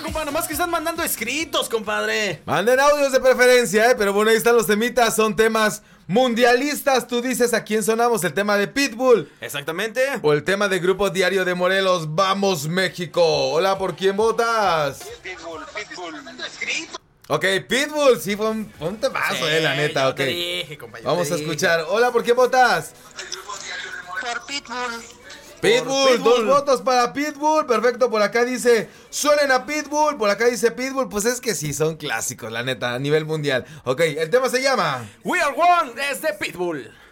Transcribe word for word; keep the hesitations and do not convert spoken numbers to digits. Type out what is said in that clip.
compa, nomás que están mandando escritos, compadre. Manden audios de preferencia, eh, pero bueno, ahí están los temitas, son temas mundialistas. Tú dices a quién sonamos, el tema de Pitbull Exactamente. o el tema de Grupo Diario de Morelos, Vamos México. Hola, ¿por quién votas? Pitbull, Pitbull. Ok, Pitbull, sí, fue un, fue un temazo, Sí, eh, la neta, yo ok. te dije, compa, yo Vamos te a dije. escuchar. Hola, ¿por quién votas? Por Pitbull. Pitbull, Pitbull. dos votos para Pitbull, perfecto, por acá dice, suenen a Pitbull, por acá dice Pitbull, pues es que sí, son clásicos, la neta, a nivel mundial. Ok, el tema se llama... We Are One es de Pitbull.